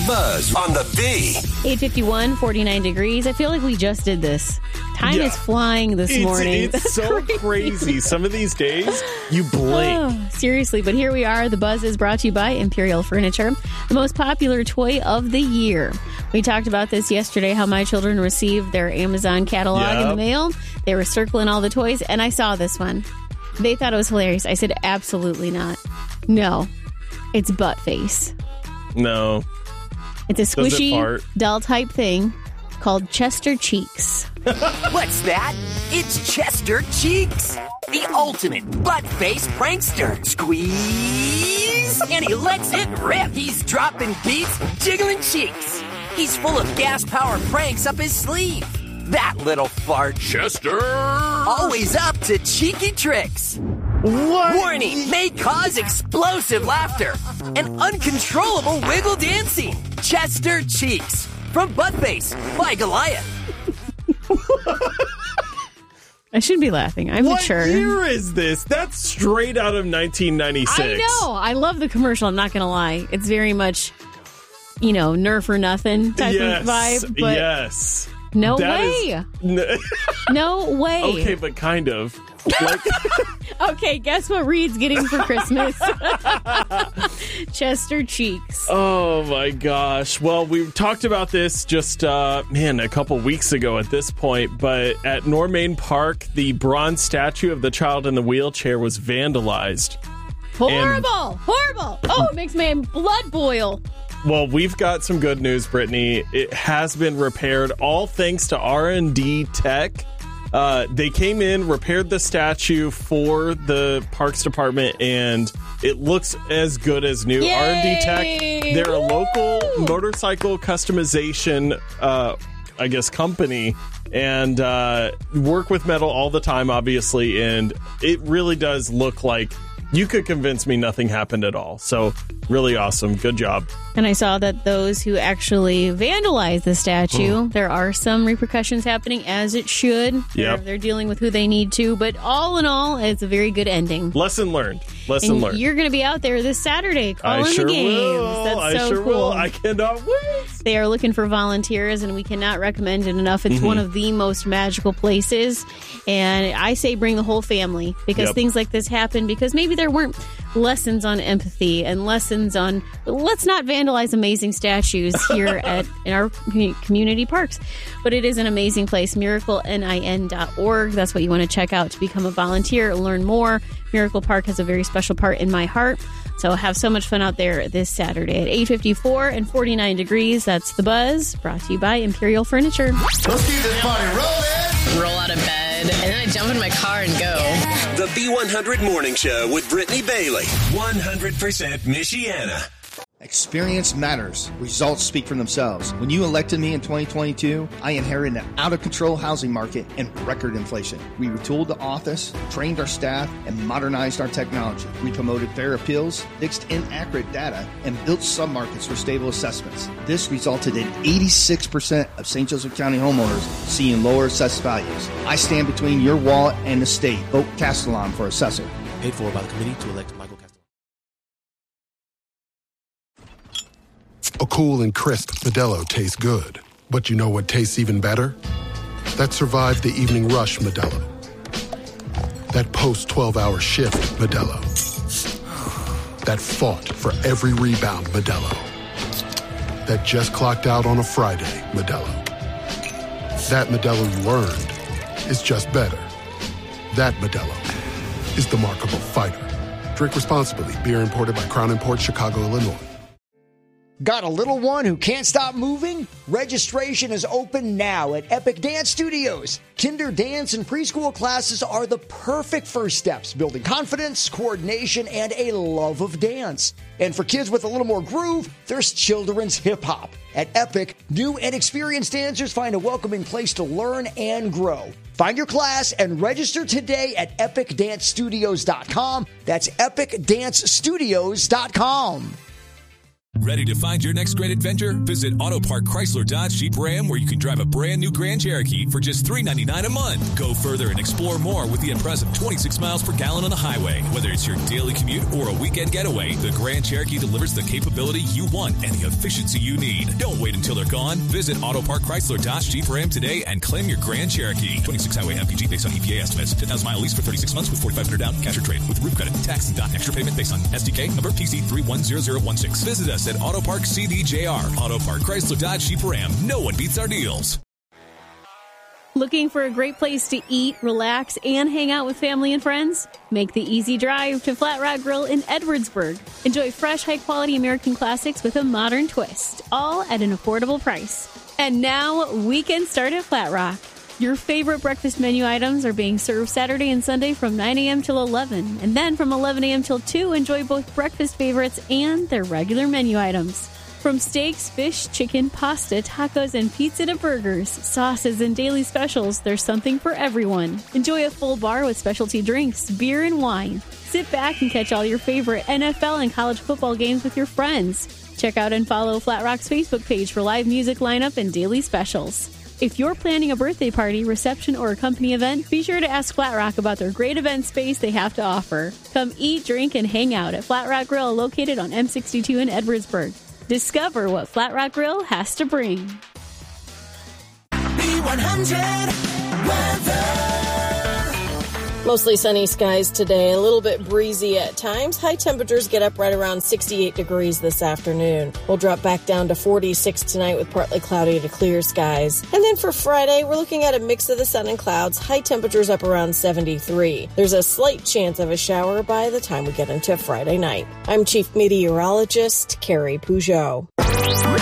Buzz on the B. 8:51, 49 degrees. I feel like we just did this. Time is flying this morning. It's so crazy. Some of these days, you blink. Oh, seriously, but here we are. The Buzz is brought to you by Imperial Furniture, the most popular toy of the year. We talked about this yesterday, how my children received their Amazon catalog in the mail. They were circling all the toys, and I saw this one. They thought it was hilarious. I said, absolutely not. No, it's butt face. No. It's a squishy doll-type thing called Chester Cheeks. What's that? It's Chester Cheeks, the ultimate butt-face prankster. Squeeze, and he lets it rip. He's dropping beats, jiggling cheeks. He's full of gas-powered pranks up his sleeve. That little fart. Chester! Always up to cheeky tricks. What? Warning, may cause explosive laughter and uncontrollable wiggle dancing. Chester Cheeks, from Buttface by Goliath. I should be laughing. I'm mature. What year is this? That's straight out of 1996. I know. I love the commercial. I'm not going to lie. It's very much, Nerf or nothing type of vibe. But yes. No way. No way. Okay, but kind of. Okay, guess what Reed's getting for Christmas? Chester Cheeks. Oh, my gosh. Well, we talked about this just, a couple weeks ago at this point, but at Normain Park, the bronze statue of the child in the wheelchair was vandalized. Horrible! Oh, it makes my blood boil. Well, we've got some good news, Brittany. It has been repaired, all thanks to R&D Tech. They came in, repaired the statue for the Parks Department, and it looks as good as new. Yay! R&D Tech, they're a local motorcycle customization, company, and work with metal all the time, obviously, and it really does look like you could convince me nothing happened at all. So, really awesome. Good job. And I saw that those who actually vandalized the statue, there are some repercussions happening, as it should. They're dealing with who they need to. But all in all, it's a very good ending. Lesson learned. You're going to be out there this Saturday calling the games. That's so cool. Will. I cannot wait. They are looking for volunteers, and we cannot recommend it enough. It's one of the most magical places. And I say bring the whole family, because things like this happen because maybe there weren't lessons on empathy and lessons on let's not vandalize amazing statues here in our community parks. But it is an amazing place. MiracleNIN.org. That's what you want to check out to become a volunteer, learn more. Miracle Park has a very special part in my heart. So have so much fun out there this Saturday at 8:54 and 49 degrees. That's The Buzz, brought to you by Imperial Furniture. Let's keep this party rolling. Roll out of bed, and then I jump in my car and go. The B100 Morning Show with Brittany Bailey. 100% Michiana. Experience matters. Results speak for themselves. When you elected me in 2022, I inherited an out-of-control housing market and record inflation. We retooled the office, trained our staff, and modernized our technology. We promoted fair appeals, fixed inaccurate data, and built submarkets for stable assessments. This resulted in 86% of St. Joseph County homeowners seeing lower assessed values. I stand between your wallet and the state. Vote Castellon for assessor. Paid for by the committee to elect Michael Castellon. A cool and crisp Modelo tastes good. But you know what tastes even better? That survived the evening rush Modelo. That post-12-hour shift Modelo. That fought for every rebound Modelo. That just clocked out on a Friday Modelo. That Modelo you earned is just better. That Modelo is the Markable Fighter. Drink responsibly. Beer imported by Crown Imports, Chicago, Illinois. Got a little one who can't stop moving? Registration is open now at Epic Dance Studios. Kinder dance and preschool classes are the perfect first steps, building confidence, coordination, and a love of dance. And for kids with a little more groove, there's children's hip-hop. At Epic, new and experienced dancers find a welcoming place to learn and grow. Find your class and register today at epicdancestudios.com. That's epicdancestudios.com. Ready to find your next great adventure? Visit Auto Park Chrysler Dodge Jeep Ram, where you can drive a brand new Grand Cherokee for just $399 a month. Go further and explore more with the impressive 26 miles per gallon on the highway. Whether it's your daily commute or a weekend getaway, the Grand Cherokee delivers the capability you want and the efficiency you need. Don't wait until they're gone. Visit Auto Park Chrysler Dodge Jeep Ram today and claim your Grand Cherokee. 26 highway MPG based on EPA estimates. 10,000 mile lease for 36 months with $4,500 down. Cash or trade with roof credit. Tax and dot extra payment based on SDK number TC310016. Visit us at Auto Park CDJR. Auto Park Chrysler Dodge Jeep Ram. No one beats our deals. Looking for a great place to eat, relax, and hang out with family and friends? Make the easy drive to Flat Rock Grill in Edwardsburg. Enjoy fresh, high-quality American classics with a modern twist, all at an affordable price. And now, weekend start at Flat Rock. Your favorite breakfast menu items are being served Saturday and Sunday from 9 a.m. till 11. And then from 11 a.m. till 2, enjoy both breakfast favorites and their regular menu items. From steaks, fish, chicken, pasta, tacos, and pizza to burgers, sauces, and daily specials, there's something for everyone. Enjoy a full bar with specialty drinks, beer, and wine. Sit back and catch all your favorite NFL and college football games with your friends. Check out and follow Flat Rock's Facebook page for live music lineup and daily specials. If you're planning a birthday party, reception, or a company event, be sure to ask Flat Rock about their great event space they have to offer. Come eat, drink, and hang out at Flat Rock Grill, located on M62 in Edwardsburg. Discover what Flat Rock Grill has to bring. B100 weather. Mostly sunny skies today, a little bit breezy at times. High temperatures get up right around 68 degrees this afternoon. We'll drop back down to 46 tonight with partly cloudy to clear skies. And then for Friday, we're looking at a mix of the sun and clouds. High temperatures up around 73. There's a slight chance of a shower by the time we get into Friday night. I'm Chief Meteorologist Carrie Peugeot.